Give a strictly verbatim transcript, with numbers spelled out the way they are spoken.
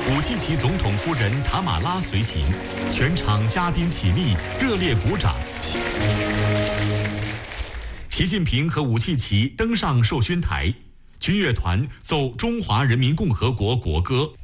武契奇总统夫人塔马拉随行，全场嘉宾起立，热烈鼓掌。习近平和武契奇登上授勋台，军乐团奏中华人民共和国国歌。